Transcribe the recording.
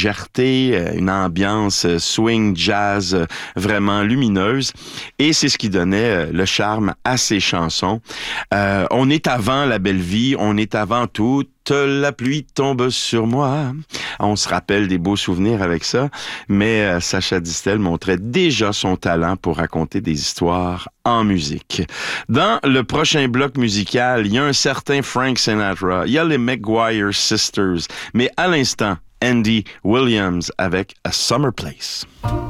légèreté, une ambiance swing jazz vraiment lumineuse. Et c'est ce qui donnait le charme à ces chansons. On est avant la belle vie, on est avant tout. La pluie tombe sur moi. On se rappelle des beaux souvenirs avec ça, mais Sacha Distel montrait déjà son talent pour raconter des histoires en musique. Dans le prochain bloc musical, il y a un certain Frank Sinatra, il y a les McGuire Sisters, mais à l'instant, Andy Williams avec A Summer Place.